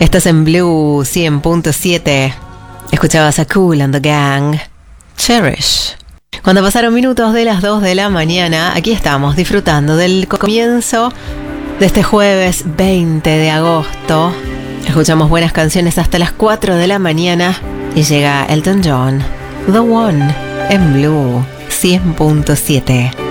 Estás en Blue 100.7. Escuchabas a Kool and the Gang, Cherish. Cuando pasaron minutos de las 2 de la mañana, aquí estamos disfrutando del comienzo de este jueves 20 de agosto. Escuchamos buenas canciones hasta las 4 de la mañana y llega Elton John, The One, en Blue 100.7.